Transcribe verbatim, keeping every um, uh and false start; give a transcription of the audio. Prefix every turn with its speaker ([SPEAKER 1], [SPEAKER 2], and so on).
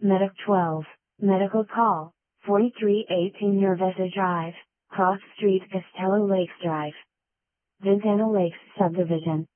[SPEAKER 1] Medic twelve, Medical Call, forty-three eighteen Nervesa Drive, Cross Street, Castello Lakes Drive. Ventana Lakes Subdivision.